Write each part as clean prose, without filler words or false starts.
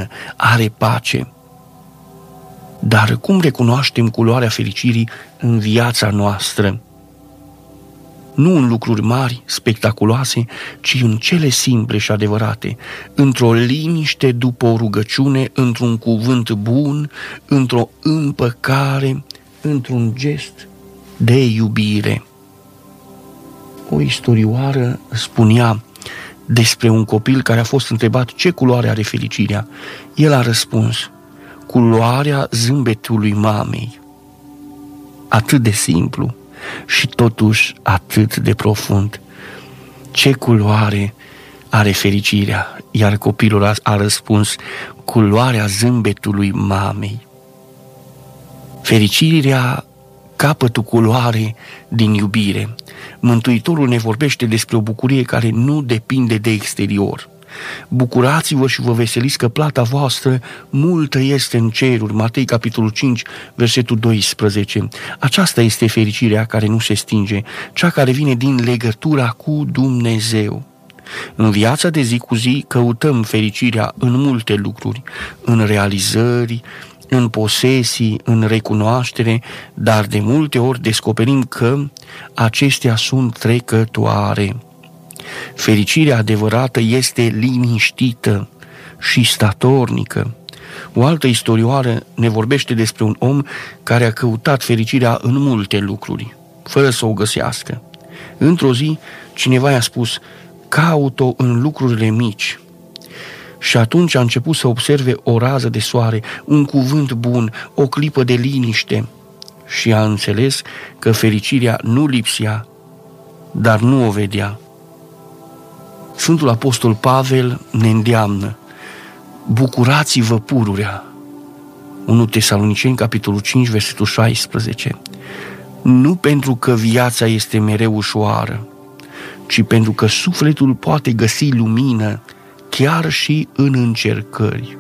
lumină, are pace. Dar cum recunoaștem culoarea fericirii în viața noastră? Nu în lucruri mari, spectaculoase, ci în cele simple și adevărate, într-o liniște după o rugăciune, într-un cuvânt bun, într-o împăcare, într-un gest de iubire. O istorioară spunea despre un copil care a fost întrebat ce culoare are fericirea. El a răspuns: culoarea zâmbetului mamei. Atât de simplu și totuși atât de profund. Ce culoare are fericirea? Iar copilul a răspuns: culoarea zâmbetului mamei. Fericirea capătă culoare din iubire. Mântuitorul ne vorbește despre o bucurie care nu depinde de exterior. Bucurați-vă și vă veseliți că plata voastră multă este în ceruri. Matei, capitolul 5, versetul 12. Aceasta este fericirea care nu se stinge, cea care vine din legătura cu Dumnezeu. În viața de zi cu zi căutăm fericirea în multe lucruri, în realizări, în posesii, în recunoaștere, dar de multe ori descoperim că acestea sunt trecătoare. Fericirea adevărată este liniștită și statornică. O altă istorioară ne vorbește despre un om care a căutat fericirea în multe lucruri, fără să o găsească. Într-o zi, cineva i-a spus: caut-o în lucrurile mici. Și atunci a început să observe o rază de soare, un cuvânt bun, o clipă de liniște. Și a înțeles că fericirea nu lipsea, dar nu o vedea. Sfântul Apostol Pavel ne îndeamnă: bucurați-vă pururea. 1 Tesaloniceni, capitolul 5, versetul 16. Nu pentru că viața este mereu ușoară, ci pentru că sufletul poate găsi lumină chiar și în încercări.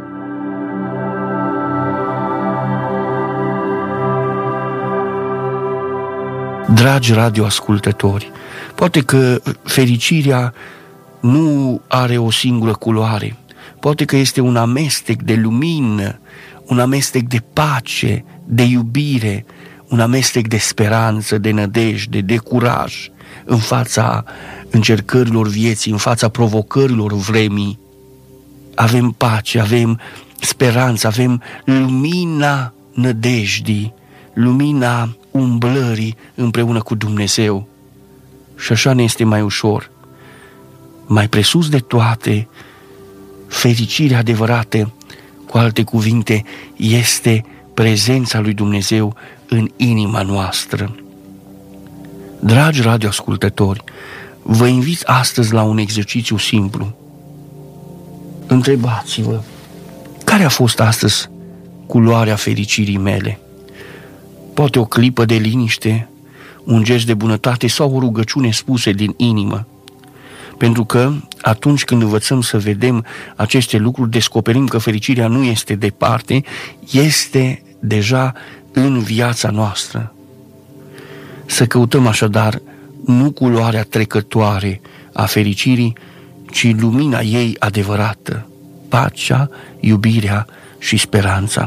Dragi radioascultători, poate că fericirea nu are o singură culoare, poate că este un amestec de lumină, un amestec de pace, de iubire, un amestec de speranță, de nădejde, de curaj în fața încercărilor vieții, în fața provocărilor vremii. Avem pace, avem speranță, avem lumina nădejdii, lumina umblării împreună cu Dumnezeu. Și așa ne este mai ușor. Mai presus de toate, fericirea adevărată, cu alte cuvinte, este prezența lui Dumnezeu în inima noastră. Dragi radioascultători, vă invit astăzi la un exercițiu simplu. Întrebați-vă: care a fost astăzi culoarea fericirii mele? Poate o clipă de liniște, un gest de bunătate sau o rugăciune spuse din inimă. Pentru că atunci când învățăm să vedem aceste lucruri, descoperim că fericirea nu este departe, este deja în viața noastră. Să căutăm așadar nu culoarea trecătoare a fericirii, ci lumina ei adevărată, pacea, iubirea și speranța.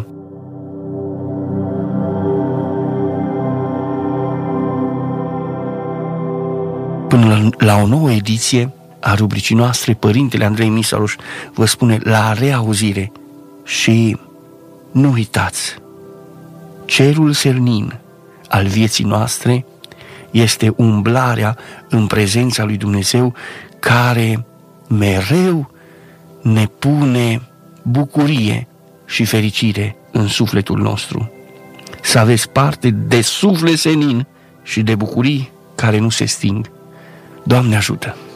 Până la o nouă ediție a rubricii noastre, Părintele Andrei Misaruș vă spune la reauzire și nu uitați, cerul senin al vieții noastre este umblarea în prezența lui Dumnezeu, care mereu ne pune bucurie și fericire în sufletul nostru. Să aveți parte de suflet senin și de bucurii care nu se sting. Doamne ajută!